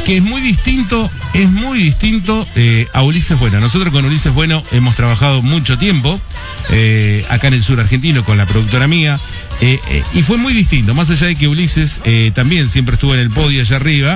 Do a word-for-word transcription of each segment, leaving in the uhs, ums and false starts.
que es muy distinto, es muy distinto eh, a Ulises Bueno. Nosotros con Ulises Bueno hemos trabajado mucho tiempo, eh, acá en el sur argentino, con la productora mía, eh, eh, y fue muy distinto, más allá de que Ulises eh, también siempre estuvo en el podio allá arriba,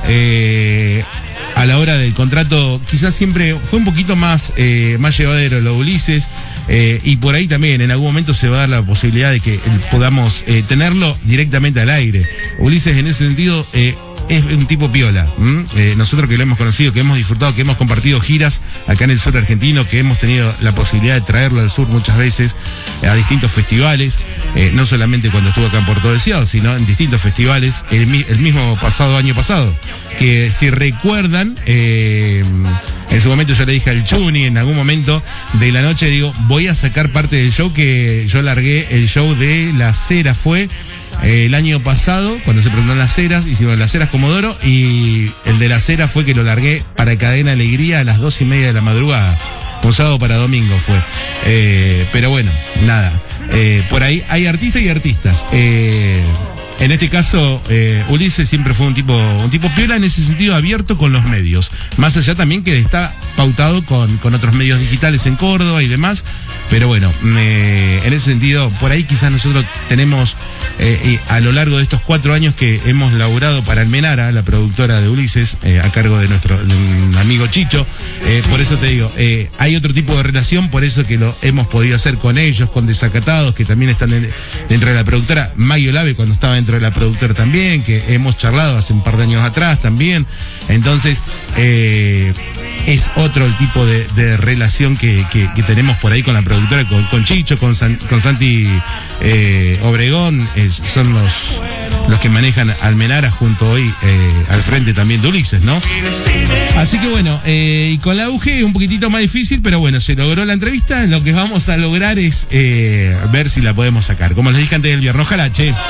eh, a la hora del contrato quizás siempre fue un poquito más, eh, más llevadero lo de Ulises, eh, y por ahí también en algún momento se va a dar la posibilidad de que podamos eh, tenerlo directamente al aire. Ulises en ese sentido eh, es un tipo piola. Eh, nosotros que lo hemos conocido, que hemos disfrutado, que hemos compartido giras acá en el sur argentino, que hemos tenido la posibilidad de traerlo al sur muchas veces eh, a distintos festivales, eh, no solamente cuando estuvo acá en Puerto Deseado, sino en distintos festivales, el, el mismo pasado año pasado, que si recuerdan, eh, en su momento yo le dije al Chuni, en algún momento de la noche, digo, voy a sacar parte del show, que yo largué el show de Las Heras, fue Eh, el año pasado, cuando se presentaron Las Heras, hicimos Las Heras Comodoro, y el de Las Heras fue que lo largué para Cadena Alegría a las dos y media de la madrugada, un sábado para domingo fue. Eh, pero bueno, nada, eh, por ahí hay artistas y artistas. Eh, En este caso, eh, Ulises siempre fue un tipo, un tipo piola en ese sentido, abierto con los medios. Más allá también que está pautado con, con otros medios digitales en Córdoba y demás. Pero bueno, eh, en ese sentido, por ahí quizás nosotros tenemos, eh, a lo largo de estos cuatro años que hemos laburado para Almenara, la productora de Ulises, eh, a cargo de nuestro de un amigo Chicho, eh, por eso te digo, eh, hay otro tipo de relación, por eso que lo hemos podido hacer con ellos, con Desacatados, que también están en, dentro de la productora, Mayo Lave cuando estaba dentro de la productora también, que hemos charlado hace un par de años atrás también. Entonces, eh, es otro el tipo de, de relación que, que, que tenemos por ahí con la productora, con, con Chicho, con, San, con Santi eh, Obregón, es, son los, los que manejan Almenara junto hoy eh, al frente también de Ulises, ¿no? Así que bueno, eh, y con la U G un poquitito más difícil, pero bueno, se logró la entrevista. Lo que vamos a lograr es eh, ver si la podemos sacar. Como les dije antes del viernes, ojalá, che.